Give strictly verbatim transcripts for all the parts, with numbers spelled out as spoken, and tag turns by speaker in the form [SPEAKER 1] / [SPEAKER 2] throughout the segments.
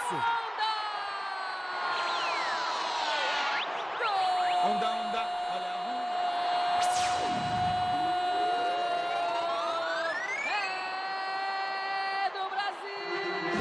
[SPEAKER 1] golaço!
[SPEAKER 2] Onda, onda, olha a
[SPEAKER 3] É do Brasil!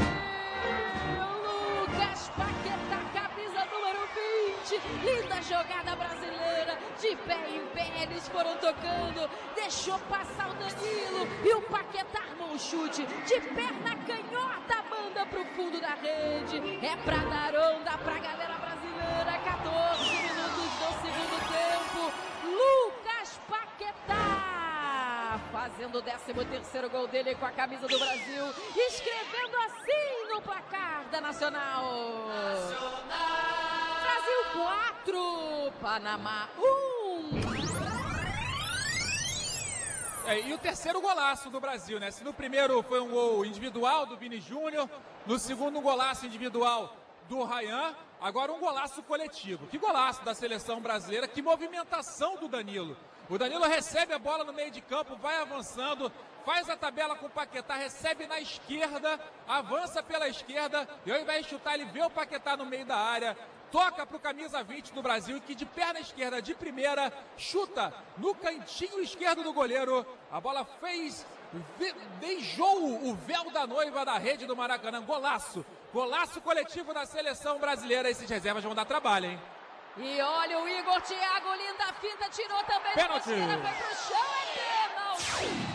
[SPEAKER 3] Lucas Paquetá, camisa número vinte. Linda jogada brasileira. De pé em pé, eles foram tocando. Deixou passar o Danilo. E o Paquetá armou um chute. De perna canhota, manda pro fundo da rede. É pra dar onda pra galera brasileira. quatorze minutos do segundo tempo. Lucas Paquetá fazendo o décimo terceiro gol dele com a camisa do Brasil, escrevendo assim no placar da Nacional. Brasil quatro, Panamá um.
[SPEAKER 2] É, e o terceiro golaço do Brasil, né? Se no primeiro foi um gol individual do Vini Júnior, no segundo um golaço individual do Ryan, agora um golaço coletivo. Que golaço da seleção brasileira, que movimentação do Danilo. O Danilo recebe a bola no meio de campo, vai avançando, faz a tabela com o Paquetá, recebe na esquerda, avança pela esquerda, e ao invés de chutar, ele vê o Paquetá no meio da área, toca para o camisa vinte do Brasil, que de perna esquerda, de primeira, chuta no cantinho esquerdo do goleiro. A bola fez, beijou o véu da noiva da rede do Maracanã. Golaço, golaço coletivo da seleção brasileira. Esses reservas vão dar trabalho, hein?
[SPEAKER 3] E olha o Igor Thiago, linda finta, tirou também.
[SPEAKER 2] Pênalti.
[SPEAKER 3] Foi pro chão, é pênalti.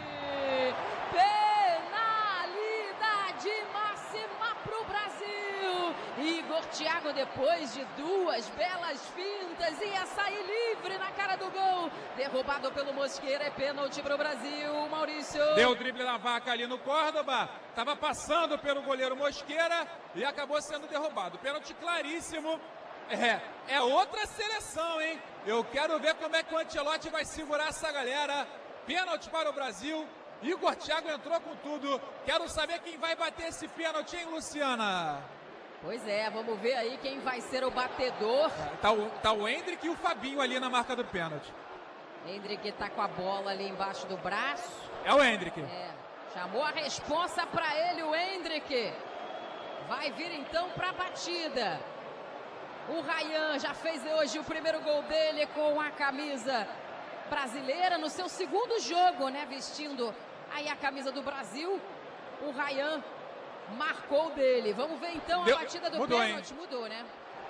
[SPEAKER 3] Penalidade máxima pro Brasil. Igor Thiago, depois de duas belas fintas, ia sair livre na cara do gol. Derrubado pelo Mosqueira, é pênalti pro Brasil, Maurício.
[SPEAKER 2] Deu o drible na vaca ali no Córdoba, tava passando pelo goleiro Mosqueira e acabou sendo derrubado. Pênalti claríssimo. É, é outra seleção, hein? Eu quero ver como é que o Ancelotti vai segurar essa galera. Pênalti para o Brasil. Igor Thiago entrou com tudo. Quero saber quem vai bater esse pênalti, hein, Luciana?
[SPEAKER 3] Pois é, vamos ver aí quem vai ser o batedor.
[SPEAKER 2] Tá o, tá o Hendrick e o Fabinho ali na marca do pênalti.
[SPEAKER 3] Hendrick tá com a bola ali embaixo do braço.
[SPEAKER 2] É o Hendrick.
[SPEAKER 3] É, chamou a responsa para ele, o Hendrick. Vai vir então para a batida. O Ryan já fez hoje o primeiro gol dele com a camisa brasileira no seu segundo jogo, né? Vestindo aí a camisa do Brasil. O Ryan marcou dele. Vamos ver então
[SPEAKER 2] Deu,
[SPEAKER 3] a batida do
[SPEAKER 2] mudou,
[SPEAKER 3] pênalti.
[SPEAKER 2] Hein?
[SPEAKER 3] Mudou, né?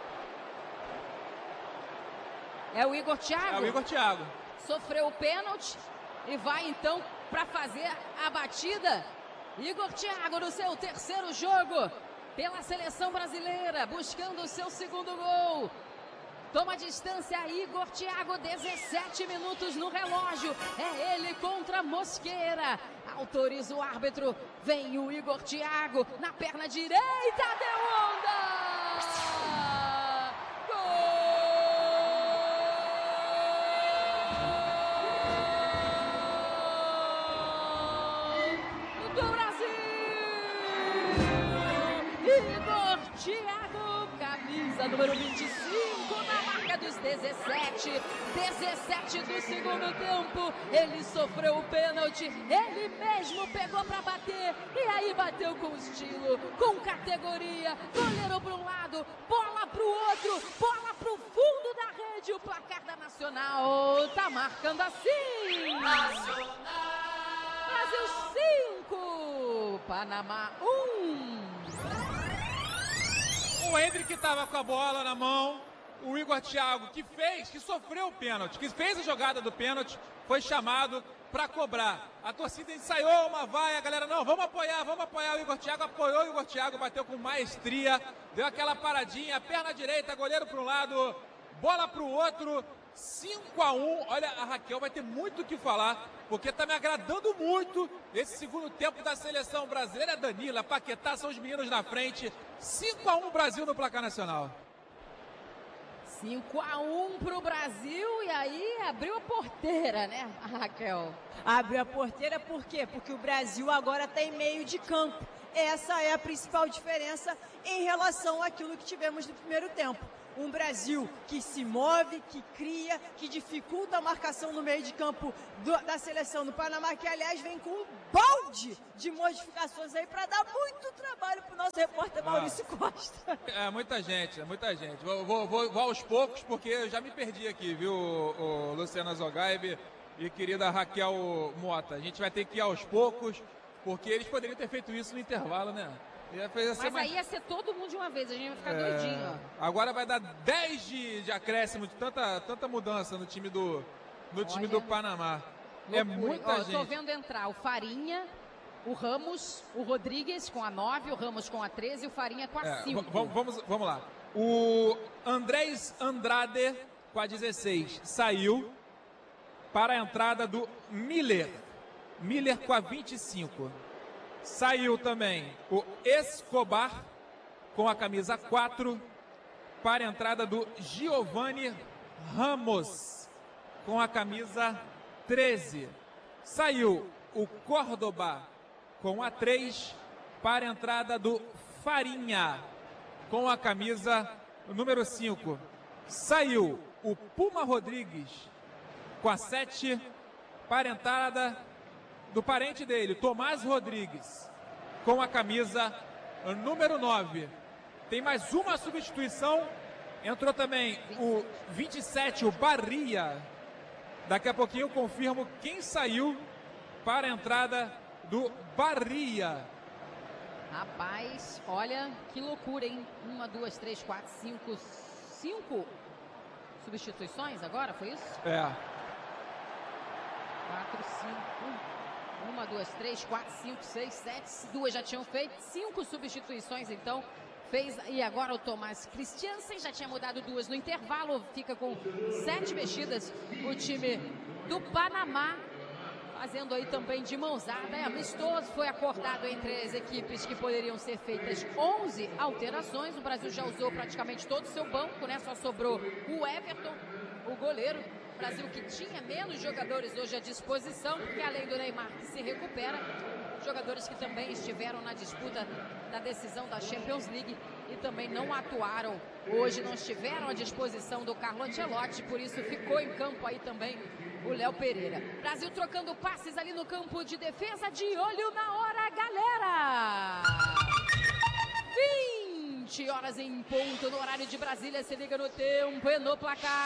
[SPEAKER 3] É o Igor Thiago.
[SPEAKER 2] É o Igor Thiago.
[SPEAKER 3] Sofreu o pênalti e vai então para fazer a batida. Igor Thiago no seu terceiro jogo pela seleção brasileira, buscando o seu segundo gol. Toma distância Igor Thiago, dezessete minutos no relógio. É ele contra Mosqueira. Autoriza o árbitro. Vem o Igor Thiago na perna direita. Deu onda! Gol do Brasil! Igor Thiago, camisa número vinte e cinco, na marca dos dezessete. dezessete do segundo tempo. Ele sofreu o pênalti. Ele mesmo pegou para bater. E aí bateu com estilo, com categoria. Goleiro para um lado, bola para o outro, bola para o fundo da rede. O placar da Nacional tá marcando assim. Nacional! Brasil cinco, Panamá um.
[SPEAKER 2] O Hendrick estava com a bola na mão. O Igor Thiago, que fez, que sofreu o pênalti, que fez a jogada do pênalti, foi chamado para cobrar. A torcida ensaiou uma vaia, a galera, não, vamos apoiar, vamos apoiar o Igor Thiago. Apoiou o Igor Thiago, bateu com maestria, deu aquela paradinha, perna direita, goleiro para um lado, bola para o outro. cinco a um, olha, a Raquel vai ter muito o que falar, porque tá me agradando muito esse segundo tempo da seleção brasileira. Danilo, a Paquetá, são os meninos na frente. cinco a um Brasil no placar nacional.
[SPEAKER 3] cinco a um pro Brasil, e aí abriu a porteira, né, Raquel?
[SPEAKER 4] Abriu a porteira por quê? Porque o Brasil agora está em meio de campo. Essa é a principal diferença em relação àquilo que tivemos no primeiro tempo. Um Brasil que se move, que cria, que dificulta a marcação no meio de campo do, da seleção do Panamá, que aliás vem com um balde de modificações aí para dar muito trabalho para o nosso repórter Maurício ah, Costa.
[SPEAKER 2] É, muita gente, é muita gente. Vou, vou, vou, vou aos poucos porque eu já me perdi aqui, viu, o, o Luciana Zogaib e querida Raquel Mota. A gente vai ter que ir aos poucos porque eles poderiam ter feito isso no intervalo, né?
[SPEAKER 3] Mas mais... aí ia ser todo mundo de uma vez, a gente vai ficar é... doidinho. Ó.
[SPEAKER 2] Agora vai dar dez de, de acréscimo, de tanta, tanta mudança no time do, no time do Panamá. Loucura. É muita ó, gente.
[SPEAKER 3] Eu tô vendo entrar o Farinha, o Ramos, o Rodrigues com a nove, o Ramos com a treze e o Farinha com a é, cinco.
[SPEAKER 2] Vamos, vamos lá. O Andrés Andrade com a dezesseis saiu para a entrada do Miller. Miller com a vinte e cinco. Saiu também o Escobar com a camisa quatro para a entrada do Giovanni Ramos com a camisa treze. Saiu o Córdoba com a três para a entrada do Farinha com a camisa número cinco. Saiu o Puma Rodrigues com a sete para a entrada do parente dele, Tomás Rodrigues, com a camisa número nove. Tem mais uma substituição. Entrou também o vinte e sete, o Barria. Daqui a pouquinho eu confirmo quem saiu para a entrada do Barria.
[SPEAKER 3] Rapaz, olha que loucura, hein? Uma, duas, três, quatro, cinco, cinco substituições agora, foi isso?
[SPEAKER 2] É.
[SPEAKER 3] Quatro, cinco... Uma, duas, três, quatro, cinco, seis, sete, duas já tinham feito, cinco substituições então, fez, e agora o Tomás Christiansen já tinha mudado duas no intervalo, fica com sete mexidas o time do Panamá, fazendo aí também de mãozada, é amistoso, foi acordado entre as equipes que poderiam ser feitas onze alterações, o Brasil já usou praticamente todo o seu banco, né, só sobrou o Everton, o goleiro. Brasil que tinha menos jogadores hoje à disposição, porque além do Neymar que se recupera, jogadores que também estiveram na disputa da decisão da Champions League e também não atuaram hoje, não estiveram à disposição do Carlo Ancelotti, por isso ficou em campo aí também o Léo Pereira. Brasil trocando passes ali no campo de defesa, de olho na hora, galera! vinte horas em ponto no horário de Brasília, se liga no tempo e no placar.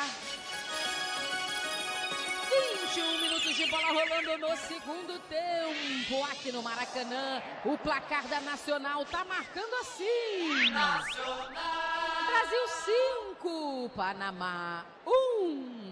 [SPEAKER 3] vinte e um minutos de bola rolando no segundo tempo, aqui no Maracanã, o placar da Nacional tá marcando assim. Nacional! Brasil cinco, Panamá um.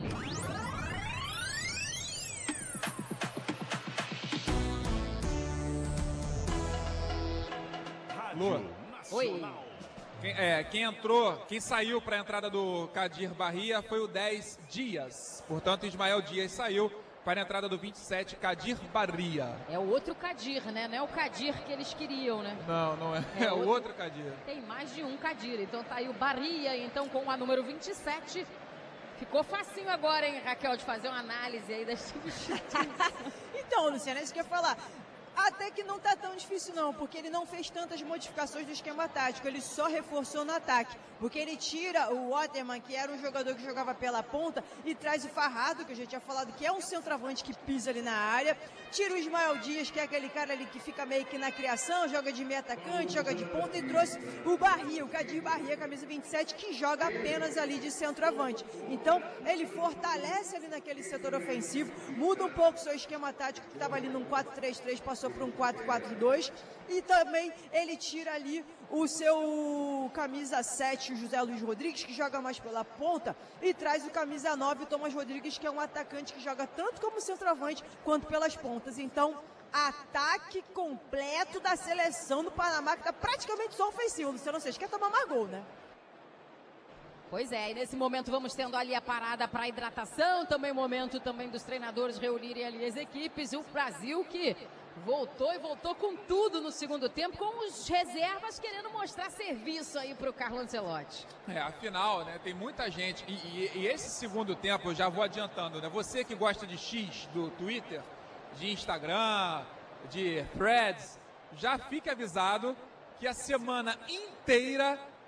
[SPEAKER 2] Lua.
[SPEAKER 3] Oi.
[SPEAKER 2] Quem, é, quem entrou, quem saiu para a entrada do Kadir Barria foi o dez Dias. Portanto, Ismael Dias saiu para a entrada do vinte e sete, Kadir Barria.
[SPEAKER 3] É o outro Kadir, né? Não é o Kadir que eles queriam, né?
[SPEAKER 2] Não, não é. É, é o outro, outro Kadir.
[SPEAKER 3] Tem mais de um Kadir. Então tá aí o Barria, então com a número vinte e sete. Ficou facinho agora, hein, Raquel, de fazer uma análise aí das substituições.
[SPEAKER 4] Então, Luciana, é isso que eu ia falar. Até que não tá tão difícil não, porque ele não fez tantas modificações do esquema tático, ele só reforçou no ataque, porque ele tira o Waterman, que era um jogador que jogava pela ponta, e traz o Farrado, que eu já tinha falado, que é um centroavante que pisa ali na área, tira o Ismael Dias, que é aquele cara ali que fica meio que na criação, joga de meio atacante, joga de ponta, e trouxe o Barria, o Kadir Barria, camisa vinte e sete, que joga apenas ali de centroavante. Então, ele fortalece ali naquele setor ofensivo, muda um pouco o seu esquema tático, que estava ali num quatro três três, passou para um quatro quatro dois, e também ele tira ali o seu camisa sete, o José Luiz Rodrigues, que joga mais pela ponta, e traz o camisa nove, o Thomas Rodrigues, que é um atacante que joga tanto como centroavante quanto pelas pontas. Então, ataque completo da seleção do Panamá, que está praticamente só ofensivo. Luciano, vocês querem tomar mais gol, né?
[SPEAKER 3] Pois é, e nesse momento vamos tendo ali a parada para hidratação, também o momento também dos treinadores reunirem ali as equipes, e o Brasil que voltou e voltou com tudo no segundo tempo, com os reservas querendo mostrar serviço aí para o Carlo Ancelotti.
[SPEAKER 2] É, afinal, né, tem muita gente, e, e, e esse segundo tempo, eu já vou adiantando, né, você que gosta de X do Twitter, de Instagram, de Threads, já fique avisado que a semana inteira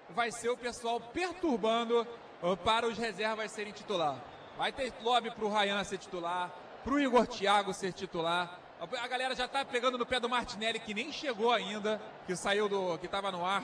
[SPEAKER 2] vai ser o pessoal perturbando uh, para os reservas serem titular. Vai ter lobby para o Ryan ser titular, para o Igor Thiago ser titular. A galera já está pegando no pé do Martinelli, que nem chegou ainda, que saiu do, que estava no ar.